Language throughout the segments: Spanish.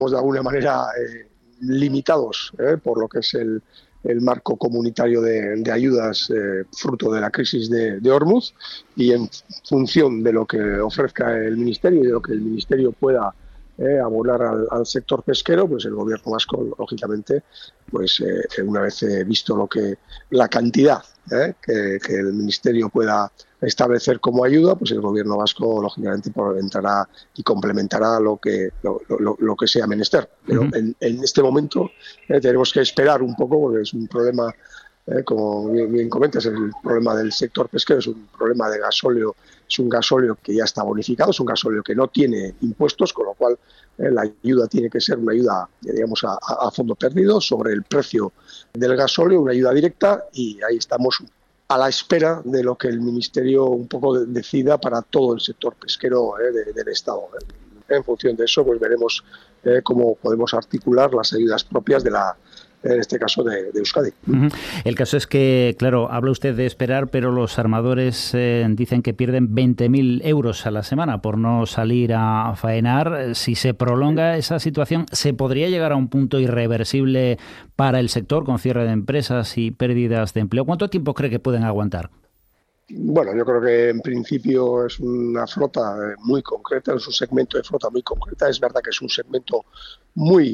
de alguna manera limitados por lo que es el marco comunitario de ayudas fruto de la crisis de Hormuz, y en función de lo que ofrezca el Ministerio y de lo que el Ministerio pueda abonar al sector pesquero, pues el Gobierno vasco, lógicamente, pues una vez visto la cantidad que el Ministerio pueda establecer como ayuda, pues el Gobierno vasco, lógicamente, entrará y complementará lo que sea menester. Pero en este momento tenemos que esperar un poco, porque es un problema, como bien comentas, el problema del sector pesquero es un problema de gasóleo. Es un gasóleo que ya está bonificado, es un gasóleo que no tiene impuestos, con lo cual la ayuda tiene que ser una ayuda, digamos, a fondo perdido sobre el precio del gasóleo, una ayuda directa, y ahí estamos a la espera de lo que el Ministerio un poco decida para todo el sector pesquero del Estado. En función de eso, pues veremos cómo podemos articular las ayudas propias en este caso de Euskadi. El caso es que, claro, habla usted de esperar, pero los armadores dicen que pierden 20.000 euros a la semana por no salir a faenar. Si se prolonga esa situación, ¿se podría llegar a un punto irreversible para el sector con cierre de empresas y pérdidas de empleo? ¿Cuánto tiempo cree que pueden aguantar? Bueno, yo creo que en principio es una flota muy concreta, es un segmento de flota muy concreta. Es verdad que es un segmento muy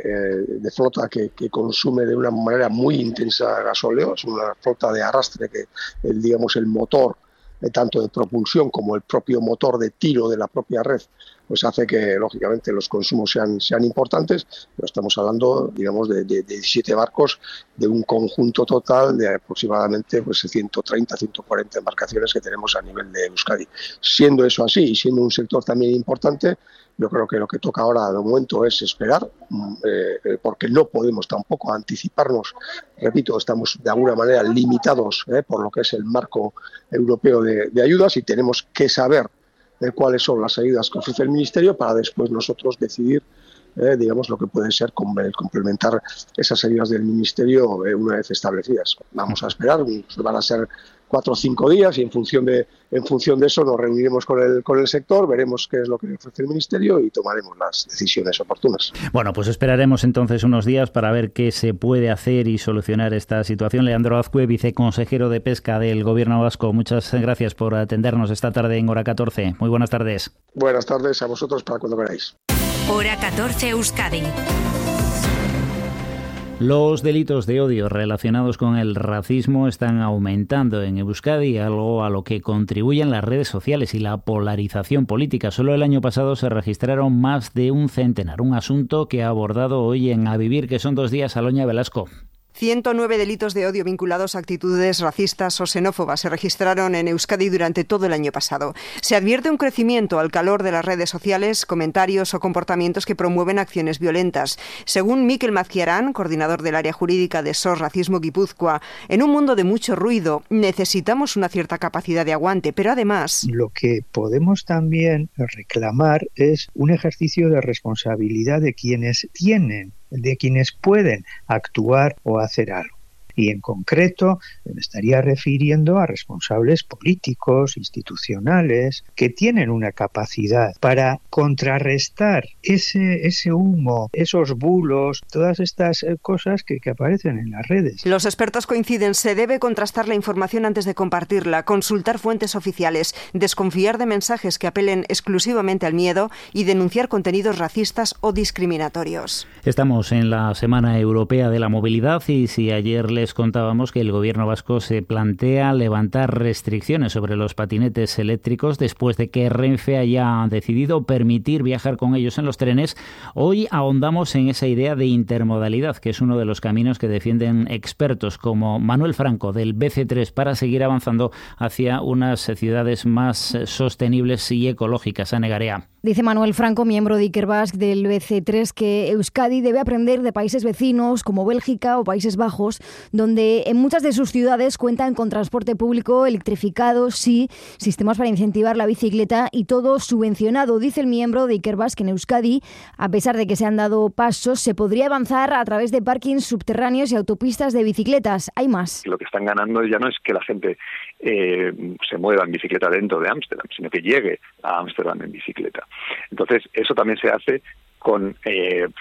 de flota que consume de una manera muy intensa gasóleo. Es una flota de arrastre que, digamos, el motor tanto de propulsión como el propio motor de tiro de la propia red, pues hace que, lógicamente, los consumos sean importantes. Pero estamos hablando, digamos, de 17 barcos, de un conjunto total de aproximadamente 130, 140 embarcaciones que tenemos a nivel de Euskadi. Siendo eso así y siendo un sector también importante, yo creo que lo que toca ahora de momento es esperar, porque no podemos tampoco anticiparnos. Repito, estamos de alguna manera limitados por lo que es el marco europeo de ayudas, y tenemos que saber cuáles son las ayudas que ofrece el Ministerio para después nosotros decidir, digamos, lo que puede ser complementar esas ayudas del Ministerio una vez establecidas. Vamos a esperar, van a ser 4 o 5 días, y en función de eso nos reuniremos con el sector, veremos qué es lo que ofrece el Ministerio y tomaremos las decisiones oportunas. Bueno, pues esperaremos entonces unos días para ver qué se puede hacer y solucionar esta situación. Leandro Azcue, viceconsejero de Pesca del Gobierno vasco, muchas gracias por atendernos esta tarde en Hora 14. Muy buenas tardes. Buenas tardes a vosotros, para cuando queráis. Hora 14 Euskadi. Los delitos de odio relacionados con el racismo están aumentando en Euskadi, algo a lo que contribuyen las redes sociales y la polarización política. Solo el año pasado se registraron más de un centenar, un asunto que ha abordado hoy en A Vivir, que son 2 días, Aloña Velasco. 109 delitos de odio vinculados a actitudes racistas o xenófobas se registraron en Euskadi durante todo el año pasado. Se advierte un crecimiento al calor de las redes sociales, comentarios o comportamientos que promueven acciones violentas. Según Mikel Mazquiarán, coordinador del área jurídica de SOS Racismo Guipúzcoa, en un mundo de mucho ruido necesitamos una cierta capacidad de aguante, pero además... Lo que podemos también reclamar es un ejercicio de responsabilidad de quienes pueden actuar o hacer algo. Y en concreto me estaría refiriendo a responsables políticos, institucionales, que tienen una capacidad para contrarrestar ese humo, esos bulos, todas estas cosas que aparecen en las redes. Los expertos coinciden, se debe contrastar la información antes de compartirla, consultar fuentes oficiales, desconfiar de mensajes que apelen exclusivamente al miedo y denunciar contenidos racistas o discriminatorios. Estamos en la Semana Europea de la Movilidad, y si ayer les contábamos que el Gobierno vasco se plantea levantar restricciones sobre los patinetes eléctricos después de que Renfe haya decidido permitir viajar con ellos en los trenes, hoy ahondamos en esa idea de intermodalidad, que es uno de los caminos que defienden expertos como Manuel Franco del BC3 para seguir avanzando hacia unas ciudades más sostenibles y ecológicas. Ana Garea. Dice Manuel Franco, miembro de Ikerbasque del BC3, que Euskadi debe aprender de países vecinos como Bélgica o Países Bajos, donde en muchas de sus ciudades cuentan con transporte público electrificado, sí, sistemas para incentivar la bicicleta y todo subvencionado. Dice el miembro de Ikerbasque que en Euskadi, a pesar de que se han dado pasos, se podría avanzar a través de parkings subterráneos y autopistas de bicicletas. Hay más. Lo que están ganando ya no es que la gente se mueva en bicicleta dentro de Ámsterdam, sino que llegue a Ámsterdam en bicicleta. Entonces, eso también se hace con